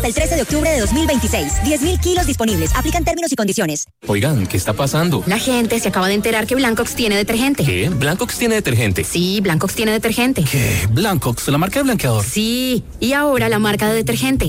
El 13 de octubre de 2026. 10.000 kilos disponibles. Aplican términos y condiciones. Oigan, ¿qué está pasando? La gente se acaba de enterar que Blancox tiene detergente. ¿Qué? ¿Blancox tiene detergente? Sí, Blancox tiene detergente. ¿Qué? ¿Blancox? ¿La marca de blanqueador? Sí, y ahora la marca de detergente.